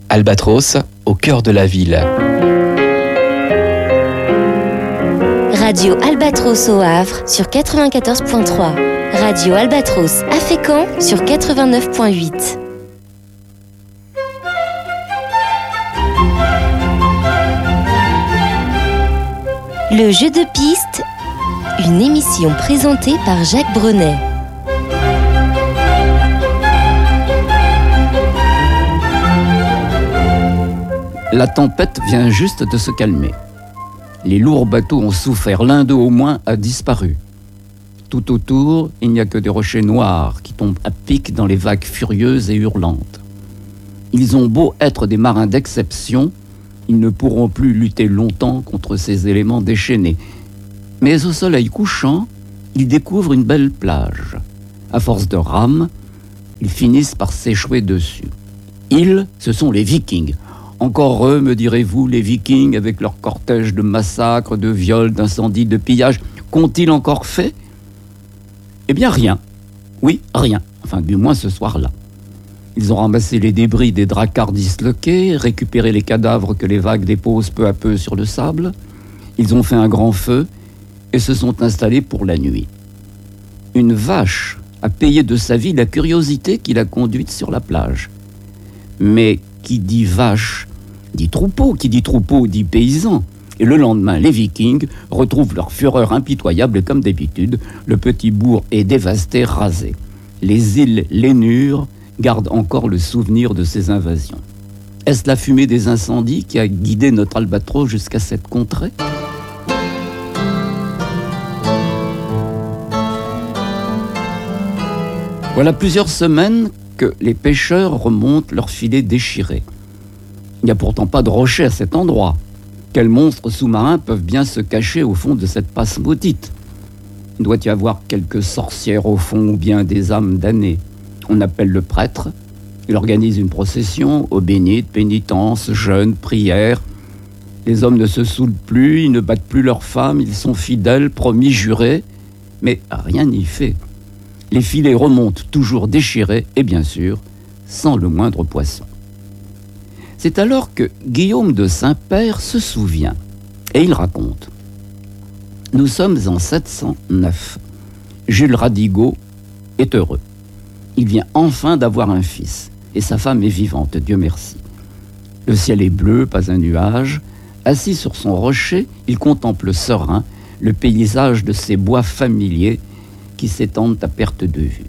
Albatros, au cœur de la ville. Radio Albatros au Havre sur 94.3. Radio Albatros à Fécamp sur 89.8. Le jeu de piste, une émission présentée par Jacques Brenet. La tempête vient juste de se calmer. Les lourds bateaux ont souffert, l'un d'eux au moins a disparu. Tout autour, il n'y a que des rochers noirs qui tombent à pic dans les vagues furieuses et hurlantes. Ils ont beau être des marins d'exception, ils ne pourront plus lutter longtemps contre ces éléments déchaînés. Mais au soleil couchant, ils découvrent une belle plage. À force de rames, ils finissent par s'échouer dessus. Ils, ce sont les Vikings. Encore eux, me direz-vous, les Vikings, avec leur cortège de massacres, de viols, d'incendies, de pillages, qu'ont-ils encore fait ? Eh bien, rien. Oui, rien. Enfin, du moins ce soir-là. Ils ont ramassé les débris des dracars disloqués, récupéré les cadavres que les vagues déposent peu à peu sur le sable. Ils ont fait un grand feu et se sont installés pour la nuit. Une vache a payé de sa vie la curiosité qui l'a conduite sur la plage. Mais qui dit vache, dit troupeau, qui dit troupeau, dit paysan. Et le lendemain, les Vikings retrouvent leur fureur impitoyable et comme d'habitude, le petit bourg est dévasté, rasé. Les îles Lénures gardent encore le souvenir de ces invasions. Est-ce la fumée des incendies qui a guidé notre albatros jusqu'à cette contrée ? Voilà plusieurs semaines que les pêcheurs remontent leurs filets déchirés. Il n'y a pourtant pas de rochers à cet endroit. Quels monstres sous-marins peuvent bien se cacher au fond de cette passe maudite ? Il doit y avoir quelques sorcières au fond ou bien des âmes damnées. On appelle le prêtre, il organise une procession, eau bénite, pénitence, jeûne, prière. Les hommes ne se saoulent plus, ils ne battent plus leurs femmes, ils sont fidèles, promis, jurés, mais rien n'y fait. Les filets remontent toujours déchirés et bien sûr, sans le moindre poisson. C'est alors que Guillaume de Saint-Père se souvient et il raconte. Nous sommes en 709. Jules Radigo est heureux. Il vient enfin d'avoir un fils et sa femme est vivante, Dieu merci. Le ciel est bleu, pas un nuage. Assis sur son rocher, il contemple serein le paysage de ces bois familiers qui s'étendent à perte de vue.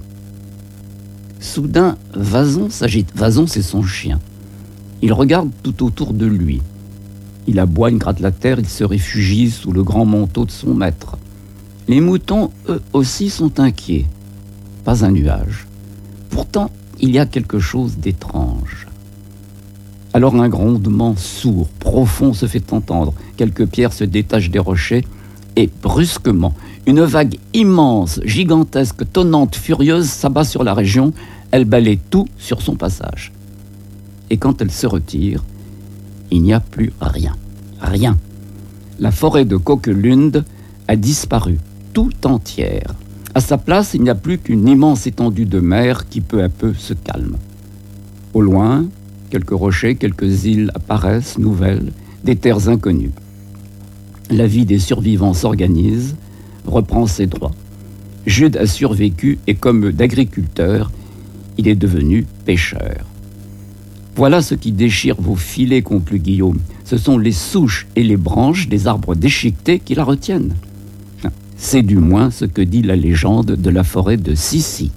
Soudain, Vazon s'agite. Vazon, c'est son chien. Il regarde tout autour de lui. Il aboie, il gratte la terre, il se réfugie sous le grand manteau de son maître. Les moutons, eux aussi, sont inquiets. Pas un nuage. Pourtant, il y a quelque chose d'étrange. Alors un grondement sourd, profond se fait entendre. Quelques pierres se détachent des rochers et brusquement, une vague immense, gigantesque, tonnante, furieuse s'abat sur la région. Elle balaie tout sur son passage. Et quand elle se retire, il n'y a plus rien. Rien. La forêt de Coquelund a disparu, tout entière. À sa place, il n'y a plus qu'une immense étendue de mer qui peu à peu se calme. Au loin, quelques rochers, quelques îles apparaissent, nouvelles, des terres inconnues. La vie des survivants s'organise, reprend ses droits. Jude a survécu et comme d'agriculteur, il est devenu pêcheur. Voilà ce qui déchire vos filets, conclut Guillaume. Ce sont les souches et les branches des arbres déchiquetés qui la retiennent. C'est du moins ce que dit la légende de la forêt de Sissi.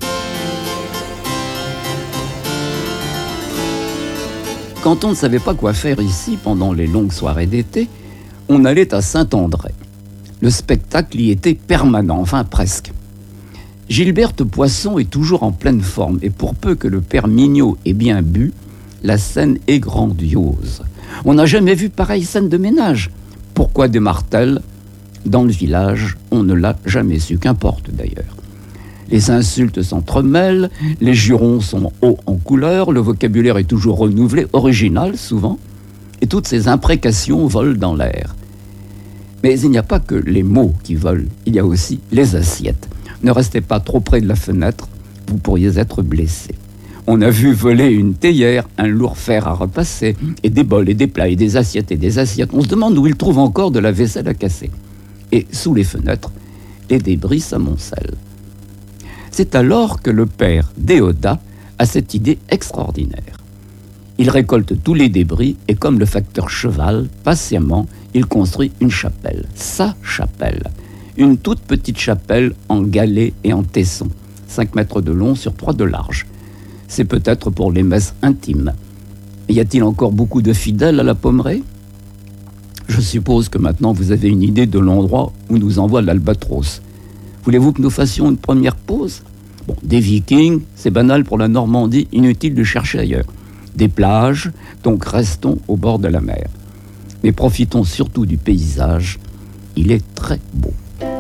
Quand on ne savait pas quoi faire ici pendant les longues soirées d'été, on allait à Saint-André. Le spectacle y était permanent, enfin presque. Gilberte Poisson est toujours en pleine forme et pour peu que le père Mignot ait bien bu, la scène est grandiose. On n'a jamais vu pareille scène de ménage. Pourquoi démarre-t-elle ? Dans le village, on ne l'a jamais su, qu'importe d'ailleurs. Les insultes s'entremêlent, les jurons sont hauts en couleur, le vocabulaire est toujours renouvelé, original souvent, et toutes ces imprécations volent dans l'air. Mais il n'y a pas que les mots qui volent, il y a aussi les assiettes. Ne restez pas trop près de la fenêtre, vous pourriez être blessé. On a vu voler une théière, un lourd fer à repasser, et des bols, et des plats, et des assiettes, et des assiettes. On se demande où il trouve encore de la vaisselle à casser. Et sous les fenêtres, les débris s'amoncellent. C'est alors que le père Déodat a cette idée extraordinaire. Il récolte tous les débris et comme le facteur cheval, patiemment, il construit une chapelle, sa chapelle. Une toute petite chapelle en galets et en tessons, 5 mètres de long sur 3 de large. C'est peut-être pour les messes intimes. Y a-t-il encore beaucoup de fidèles à la Pommerée ? Je suppose que maintenant vous avez une idée de l'endroit où nous envoie l'Albatros. Voulez-vous que nous fassions une première pause ? Bon, des Vikings, c'est banal pour la Normandie, inutile de chercher ailleurs. Des plages, donc restons au bord de la mer. Mais profitons surtout du paysage, il est très beau.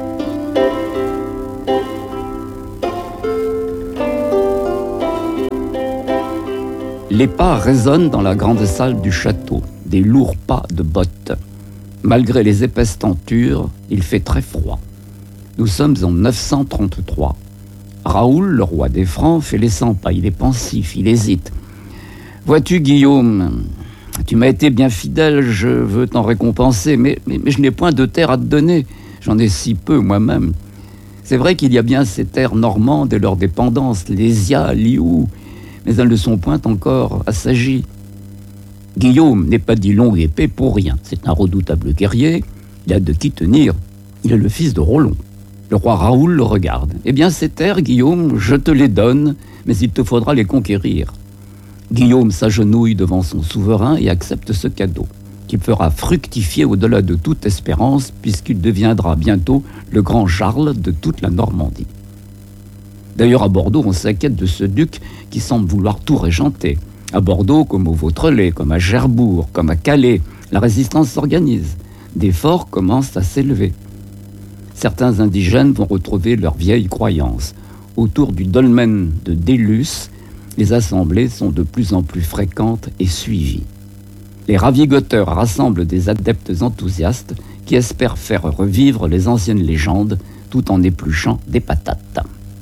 Les pas résonnent dans la grande salle du château, des lourds pas de bottes. Malgré les épaisses tentures, il fait très froid. Nous sommes en 933. Raoul, le roi des Francs, fait les 100 pas. Il est pensif, il hésite. « Vois-tu, Guillaume, tu m'as été bien fidèle, je veux t'en récompenser, mais je n'ai point de terre à te donner. J'en ai si peu moi-même. C'est vrai qu'il y a bien ces terres normandes et leurs dépendances, Lésia, Lioux, mais elles ne sont point encore assagies. Guillaume n'est pas dit long et épais pour rien. C'est un redoutable guerrier, il a de qui tenir. Il est le fils de Rollon. Le roi Raoul le regarde. Eh bien, ces terres, Guillaume, je te les donne, mais il te faudra les conquérir. Guillaume s'agenouille devant son souverain et accepte ce cadeau, qui fera fructifier au-delà de toute espérance, puisqu'il deviendra bientôt le grand Charles de toute la Normandie. D'ailleurs, à Bordeaux, on s'inquiète de ce duc qui semble vouloir tout régenter. À Bordeaux, comme au Vautrelet, comme à Cherbourg, comme à Calais, la résistance s'organise. Des forts commencent à s'élever. Certains indigènes vont retrouver leurs vieilles croyances. Autour du dolmen de Délus, les assemblées sont de plus en plus fréquentes et suivies. Les ravigoteurs rassemblent des adeptes enthousiastes qui espèrent faire revivre les anciennes légendes tout en épluchant des patates.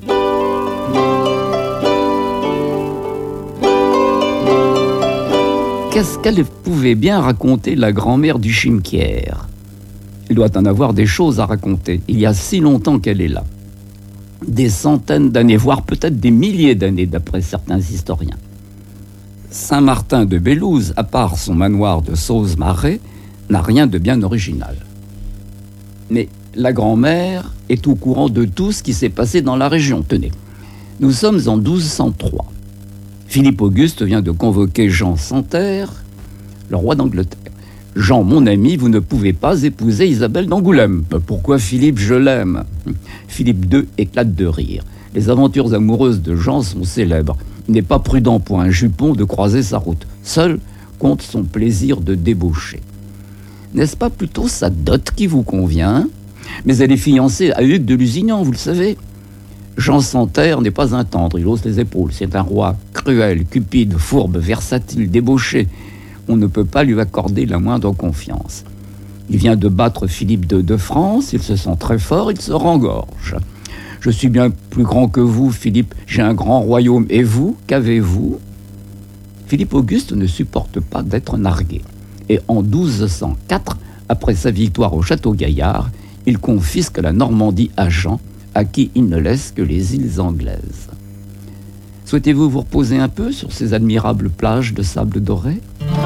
Qu'est-ce qu'elle pouvait bien raconter, la grand-mère du Chimquière ? Il doit en avoir des choses à raconter. Il y a si longtemps qu'elle est là. Des centaines d'années, voire peut-être des milliers d'années, d'après certains historiens. Saint-Martin de Bélouze, à part son manoir de Sauze-Marais, n'a rien de bien original. Mais la grand-mère est au courant de tout ce qui s'est passé dans la région. Tenez, nous sommes en 1203. Philippe Auguste vient de convoquer Jean Santerre, le roi d'Angleterre. « Jean, mon ami, vous ne pouvez pas épouser Isabelle d'Angoulême. »« Pourquoi, Philippe, je l'aime ?» Philippe II éclate de rire. Les aventures amoureuses de Jean sont célèbres. Il n'est pas prudent pour un jupon de croiser sa route. Seul compte son plaisir de débaucher. N'est-ce pas plutôt sa dot qui vous convient ? Mais elle est fiancée à Hugues de Lusignan, vous le savez. Jean Santerre n'est pas un tendre, il hausse les épaules. C'est un roi cruel, cupide, fourbe, versatile, débauché. On ne peut pas lui accorder la moindre confiance. Il vient de battre Philippe II de France, il se sent très fort, il se rengorge. « Je suis bien plus grand que vous, Philippe, j'ai un grand royaume. Et vous, qu'avez-vous » Philippe Auguste ne supporte pas d'être nargué. Et en 1204, après sa victoire au château Gaillard, il confisque la Normandie à Jean, à qui il ne laisse que les îles anglaises. Souhaitez-vous vous reposer un peu sur ces admirables plages de sable doré ?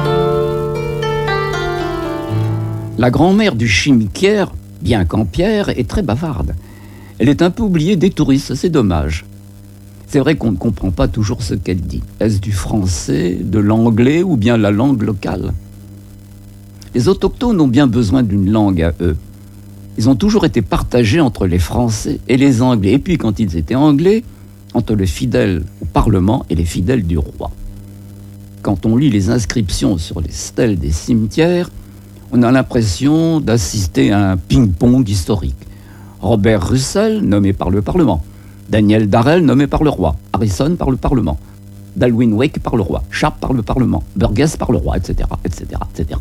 La grand-mère du Chimquière, bien qu'en pierre, est très bavarde. Elle est un peu oubliée des touristes, c'est dommage. C'est vrai qu'on ne comprend pas toujours ce qu'elle dit. Est-ce du français, de l'anglais ou bien la langue locale ? Les autochtones ont bien besoin d'une langue à eux. Ils ont toujours été partagés entre les Français et les Anglais. Et puis quand ils étaient Anglais, entre les fidèles au Parlement et les fidèles du roi. Quand on lit les inscriptions sur les stèles des cimetières, on a l'impression d'assister à un ping-pong historique. Robert Russell, nommé par le Parlement. Daniel Darrell, nommé par le roi. Harrison par le Parlement. Baldwin Wake par le roi. Sharp par le Parlement. Burgess par le roi, etc., etc., etc.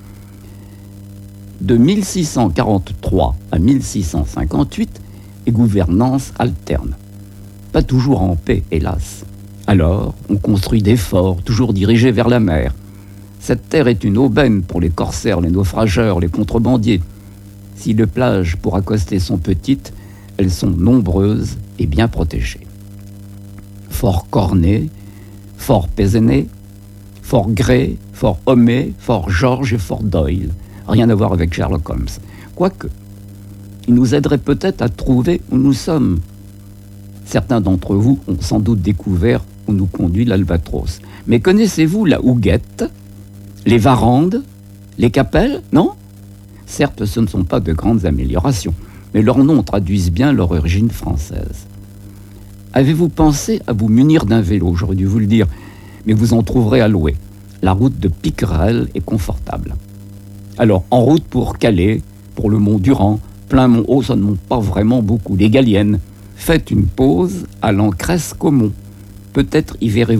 De 1643 à 1658, les gouvernances alternent. Pas toujours en paix, hélas. Alors, on construit des forts, toujours dirigés vers la mer. Cette terre est une aubaine pour les corsaires, les naufrageurs, les contrebandiers. Si les plages pour accoster sont petites, elles sont nombreuses et bien protégées. Fort Cornet, Fort Pézenet, Fort Grey, Fort Homais, Fort George et Fort Doyle. Rien à voir avec Sherlock Holmes. Quoique, il nous aiderait peut-être à trouver où nous sommes. Certains d'entre vous ont sans doute découvert où nous conduit l'Albatros. Mais connaissez-vous la Houguette, les Varandes, les Capelles, non? Certes, ce ne sont pas de grandes améliorations, mais leurs noms traduisent bien leur origine française. Avez-vous pensé à vous munir d'un vélo? J'aurais dû vous le dire, mais vous en trouverez à louer. La route de Piquerel est confortable. Alors, en route pour Calais, pour le mont Durand, plein mont haut, ça ne monte pas vraiment beaucoup. Les Galiennes, faites une pause à l'Ancresse-Caumont. Peut-être y verrez-vous